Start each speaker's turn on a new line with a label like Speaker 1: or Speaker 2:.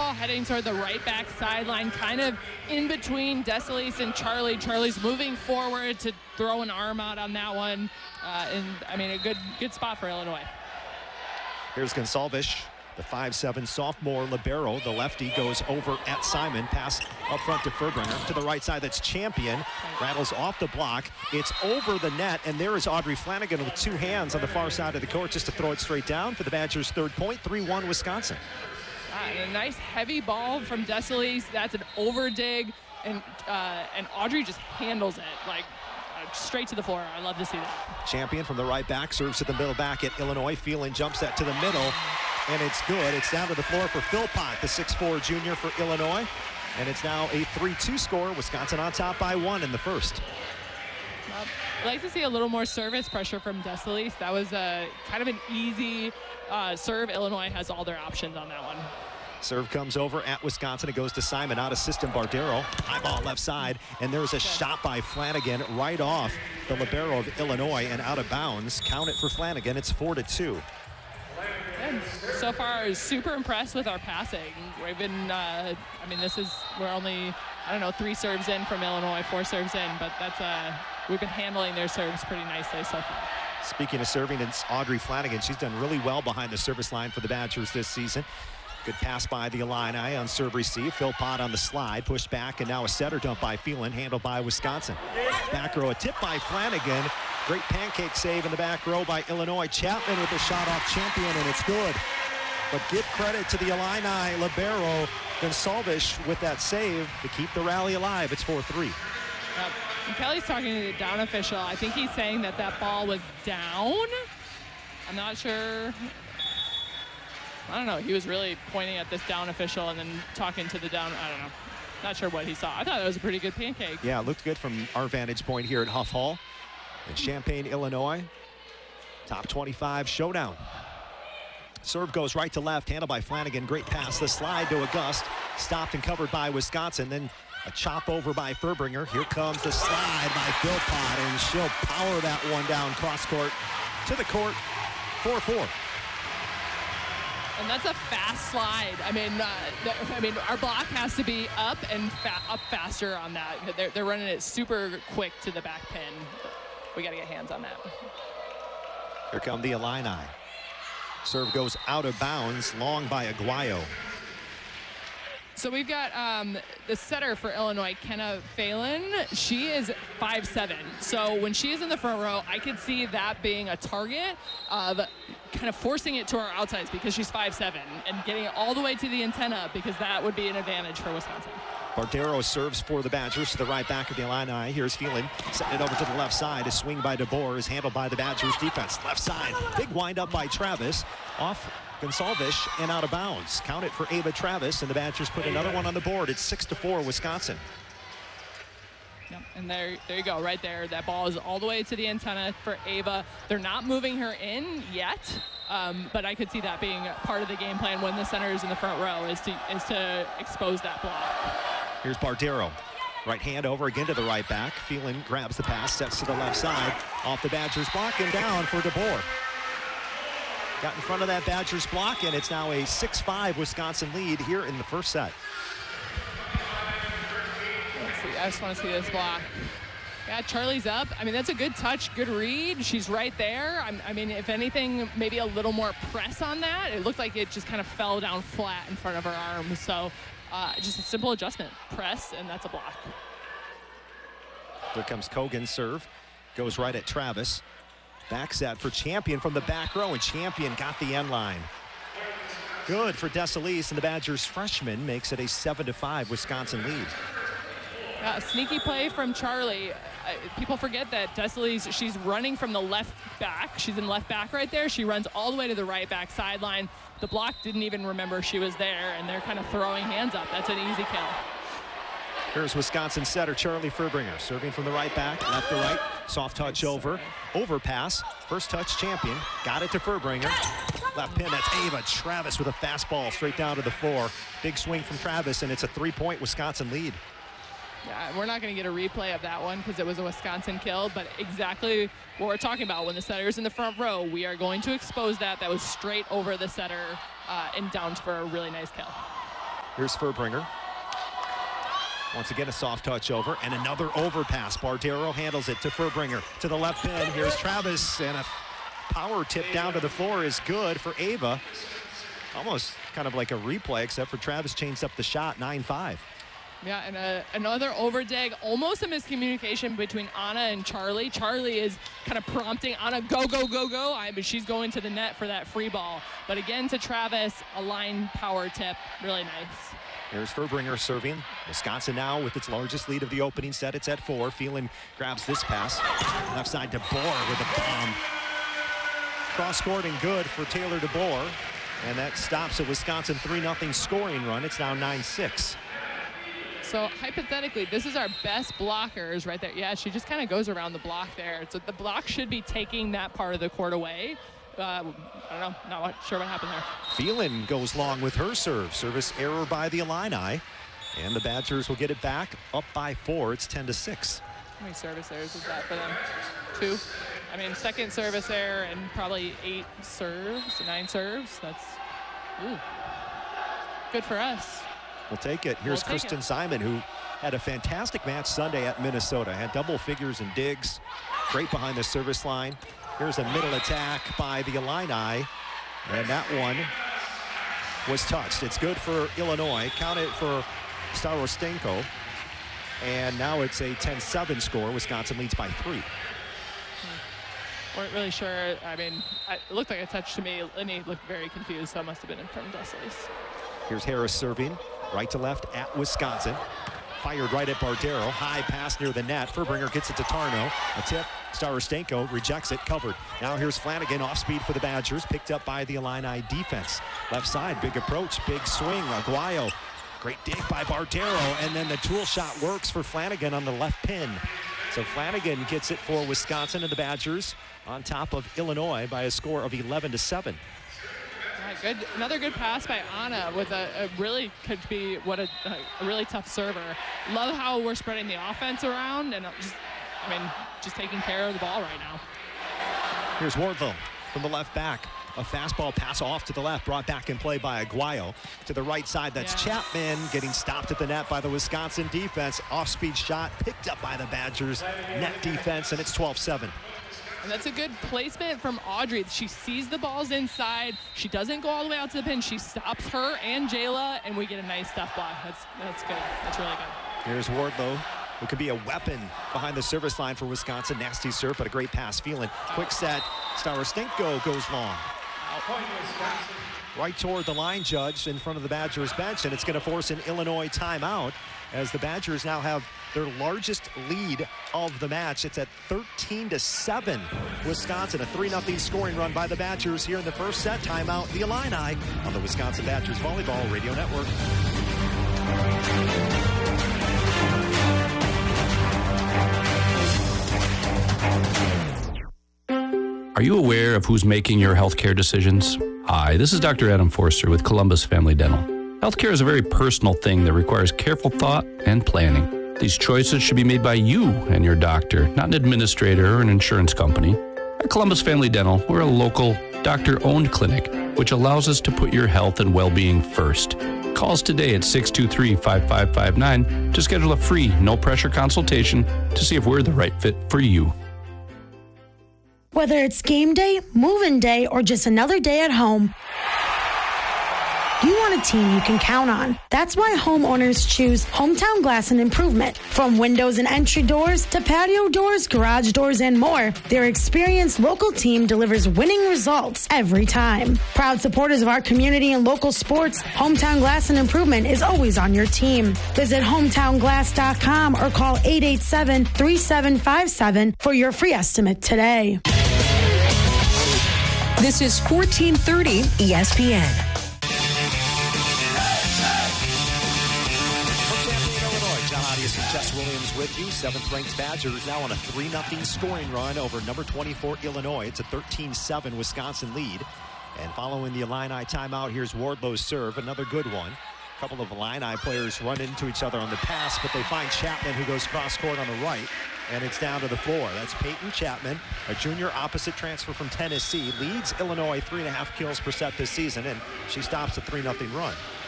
Speaker 1: ball heading toward the right back sideline, kind of in between Desalis and Charlie. Charlie's moving forward to throw an arm out on that one. A good spot for Illinois.
Speaker 2: Here's Gonsalves, the 5'7" sophomore libero. The lefty goes over at Simon. Pass up front to Furbringer. To the right side, that's Champion. Rattles off the block. It's over the net, and there is Audrey Flanagan with two hands on the far side of the court just to throw it straight down for the Badgers' third point. 3-1 Wisconsin.
Speaker 1: And a nice heavy ball from Desalis. That's an over dig, and Audrey just handles it straight to the floor. I love to see that.
Speaker 2: Champion from the right back serves to the middle back at Illinois. Phelan jumps that to the middle, and it's good. It's down to the floor for Philpott, the 6'4" junior for Illinois, and it's now a 3-2 score. Wisconsin on top by 1 in the first.
Speaker 1: I'd like to see a little more service pressure from Desalis. That was kind of an easy serve. Illinois has all their options on that one.
Speaker 2: Serve comes over at Wisconsin. It goes to Simon, out of system. Bardero, high ball left side, and there's a shot by Flanagan right off the libero of Illinois and out of bounds. Count it for Flanagan. It's 4-2.
Speaker 1: And so far, super impressed with our passing. We've been, we're only, 3 serves in from Illinois, 4 serves in, but we've been handling their serves pretty nicely so far.
Speaker 2: Speaking of serving, it's Audrey Flanagan. She's done really well behind the service line for the Badgers this season. Good pass by the Illini on serve receive. Philpott on the slide, pushed back, and now a setter dump by Phelan, handled by Wisconsin. Back row, a tip by Flanagan. Great pancake save in the back row by Illinois. Chapman with a shot off Champion, and it's good. But give credit to the Illini libero, Gonsalves, with that save to keep the rally alive. It's 4-3.
Speaker 1: Kelly's talking to the down official. I think he's saying that ball was down. I'm not sure. I don't know. He was really pointing at this down official and then talking to the down. I don't know. Not sure what he saw. I thought that was a pretty good pancake.
Speaker 2: Yeah, it looked good from our vantage point here at Huff Hall in Champaign, Illinois. Top 25 showdown. Serve goes right to left, handled by Flanagan. Great pass. The slide to August. Stopped and covered by Wisconsin. Then a chop over by Furbringer. Here comes the slide by Philpott, and she'll power that one down cross court to the court. 4-4.
Speaker 1: And that's a fast slide. Our block has to be up and up faster on that. They're running it super quick to the back pin. We got to get hands on that.
Speaker 2: Here come the Illini. Serve goes out of bounds, long by Aguayo.
Speaker 1: So we've got the setter for Illinois, Kenna Phelan. She is 5'7". So when she is in the front row, I could see that being a target of kind of forcing it to our outsides because she's 5'7", and getting it all the way to the antenna, because that would be an advantage for Wisconsin.
Speaker 2: Bardero serves for the Badgers to the right back of the Illini. Here's Phelan, setting it over to the left side. A swing by DeBoer is handled by the Badgers defense. Left side, big wind up by Travis. Off Gonsalves and out of bounds. Count it for Ava Travis, and the Badgers put another one on the board. It's 6-4 Wisconsin.
Speaker 1: Yep, and there you go, right there. That ball is all the way to the antenna for Ava. They're not moving her in yet, but I could see that being part of the game plan when the center is in the front row, is to expose that block.
Speaker 2: Here's Bardero. Right hand over again to the right back. Phelan grabs the pass, sets to the left side. Off the Badgers block and down for DeBoer. Got in front of that Badgers block, and it's now a 6-5 Wisconsin lead here in the first set.
Speaker 1: Let's see, I just want to see this block. Yeah, Charlie's up. That's a good touch, good read. She's right there. If anything, maybe a little more press on that. It looked like it just kind of fell down flat in front of her arm. So just a simple adjustment. Press, and that's a block.
Speaker 2: Here comes Kogan's serve. Goes right at Travis. Back set for Champion from the back row, and Champion got the end line. Good for Desalis, and the Badgers freshman makes it a 7-5 Wisconsin lead.
Speaker 1: Sneaky play from Charlie. People forget that Desalis, she's running from the left back. She's in left back right there. She runs all the way to the right back sideline. The block didn't even remember she was there, and they're kind of throwing hands up. That's an easy kill.
Speaker 2: Here's Wisconsin setter Charlie Furbringer, serving from the right back, left to right, soft touch over, overpass, first touch Champion, got it to Furbringer, left pin, that's Ava Travis with a fastball straight down to the floor. Big swing from Travis, and it's a 3-point Wisconsin lead.
Speaker 1: Yeah, we're not going to get a replay of that one because it was a Wisconsin kill, but exactly what we're talking about. When the setter's in the front row, we are going to expose that. That was straight over the setter and down for a really nice kill.
Speaker 2: Here's Furbringer. Once again, a soft touch over and another overpass. Bardero handles it to Furbringer to the left pin. Here's Travis, and a power tip down to the floor is good for Ava. Almost kind of like a replay, except for Travis changed up the shot, 9-5.
Speaker 1: Yeah, and another overdig, almost a miscommunication between Anna and Charlie. Charlie is kind of prompting Anna, go, go, go, go. But she's going to the net for that free ball. But again to Travis, a line power tip, really nice.
Speaker 2: Here's Furbringer serving. Wisconsin now with its largest lead of the opening set. It's at 4. Phelan grabs this pass. Left side to Bohr with a bomb. Cross-court and good for Taylor DeBoer. And that stops a Wisconsin 3-0 scoring run. It's now 9-6.
Speaker 1: So hypothetically, this is our best blockers right there. Yeah, she just kind of goes around the block there. So the block should be taking that part of the court away. I don't know, not sure what happened there.
Speaker 2: Phelan goes long with her serve. Service error by the Illini. And the Badgers will get it back up by 4. It's 10-6.
Speaker 1: How many service errors is that for them? 2? I mean, second service error and probably 8 serves, 9 serves. That's good for us.
Speaker 2: We'll take it. Here's Kristen Simon, who had a fantastic match Sunday at Minnesota. Had double figures and digs. Great behind the service line. Here's a middle attack by the Illini. And that one was touched. It's good for Illinois. Count it for Starostenko. And now it's a 10-7 score. Wisconsin leads by 3.
Speaker 1: Weren't really sure. I mean, it looked like a touch to me. Lenny looked very confused, so it must have been in from Desilis.
Speaker 2: Here's Harris serving. Right to left at Wisconsin. Fired right at Bardero. High pass near the net. Furbringer gets it to Tarno. A tip. Starostenko rejects it. Covered. Now here's Flanagan off speed for the Badgers. Picked up by the Illini defense. Left side. Big approach. Big swing. Aguayo. Great dig by Bardero. And then the tool shot works for Flanagan on the left pin. So Flanagan gets it for Wisconsin, and the Badgers on top of Illinois by a score of 11-7.
Speaker 1: Good, another good pass by Anna with a really could be what a really tough server. Love how we're spreading the offense around and just taking care of the ball right now.
Speaker 2: Here's Wardlow from the left back. A fastball pass off to the left, brought back in play by Aguayo. To the right side, that's Chapman getting stopped at the net by the Wisconsin defense. Off-speed shot picked up by the Badgers net defense, and it's 12-7.
Speaker 1: And that's a good placement from Audrey. She sees the balls inside. She doesn't go all the way out to the pin. She stops her and Jayla, and we get a nice stuff block. That's good. That's really good.
Speaker 2: Here's Wardlow, who could be a weapon behind the service line for Wisconsin. Nasty serve, but a great pass. Phelan, quick set. Starostenko goes long. Right toward the line judge in front of the Badgers bench, and it's going to force an Illinois timeout as the Badgers now have their largest lead of the match. It's at 13-7. Wisconsin, a 3-0 scoring run by the Badgers here in the first set. Timeout, the Illini on the Wisconsin Badgers Volleyball Radio Network.
Speaker 3: Are you aware of who's making your healthcare decisions? Hi, this is Dr. Adam Forster with Columbus Family Dental. Healthcare is a very personal thing that requires careful thought and planning. These choices should be made by you and your doctor, not an administrator or an insurance company. At Columbus Family Dental, we're a local, doctor-owned clinic, which allows us to put your health and well-being first. Call us today at 623-5559 to schedule a free, no-pressure consultation to see if we're the right fit for you.
Speaker 4: Whether it's game day, move-in day, or just another day at home, you want a team you can count on. That's why homeowners choose Hometown Glass and Improvement. From windows and entry doors to patio doors, garage doors, and more, their experienced local team delivers winning results every time. Proud supporters of our community and local sports, Hometown Glass and Improvement is always on your team. Visit hometownglass.com or call 887-3757 for your free estimate today.
Speaker 5: This is 1430 ESPN.
Speaker 2: Jess Williams with you. 7th-ranked Badgers now on a 3-0 scoring run over number 24 Illinois. It's a 13-7 Wisconsin lead. And following the Illini timeout, here's Wardlow's serve, another good one. A couple of Illini players run into each other on the pass, but they find Chapman, who goes cross-court on the right, and it's down to the floor. That's Peyton Chapman, a junior opposite transfer from Tennessee, leads Illinois 3.5 kills per set this season, and she stops a 3-0 run.